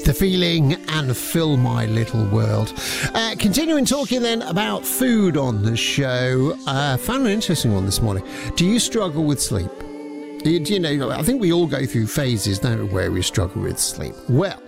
The Feeling and Fill My Little World. Continuing talking then about food on the show. Found an interesting one this morning. Do you struggle with sleep? You know, I think we all go through phases, don't we, where we struggle with sleep. Well,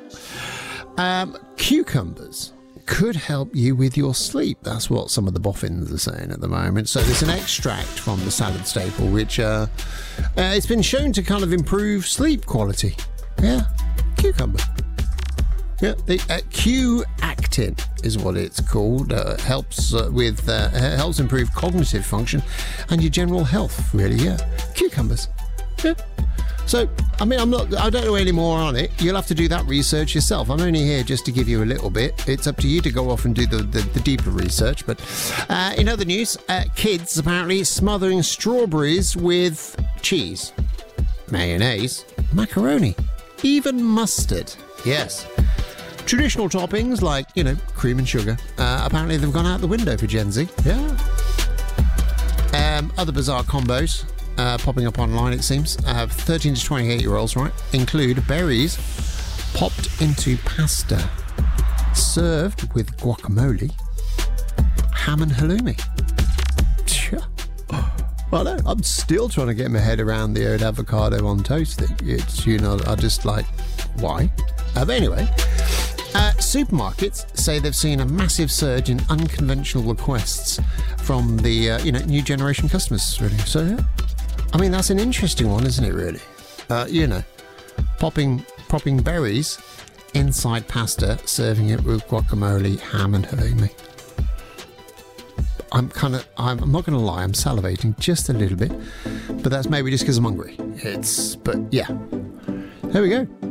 cucumbers could help you with your sleep. That's what some of the boffins are saying at the moment. So there's an extract from the salad staple which it's been shown to kind of improve sleep quality. Yeah, cucumber. Yeah, the Q-actin is what it's called. Helps helps improve cognitive function and your general health. Really, yeah. Cucumbers. Yeah. So, I mean, I don't know any more on it. You'll have to do that research yourself. I'm only here just to give you a little bit. It's up to you to go off and do the deeper research. But in other news, kids apparently smothering strawberries with cheese, mayonnaise, macaroni, even mustard. Yes. Traditional toppings like, you know, cream and sugar. Apparently they've gone out the window for Gen Z. Yeah. Other bizarre combos popping up online, it seems. 13 to 28-year-olds, right, include berries popped into pasta, served with guacamole, ham and halloumi. Well, no, I'm still trying to get my head around the old avocado on toast thing. It's, you know, I just like, why? But anyway, supermarkets say they've seen a massive surge in unconventional requests from the, new generation customers, really. So, yeah. I mean, that's an interesting one, isn't it, really? Popping berries inside pasta, serving it with guacamole, ham and halloumi. I'm not going to lie, I'm salivating just a little bit, but that's maybe just because I'm hungry. But yeah, there we go.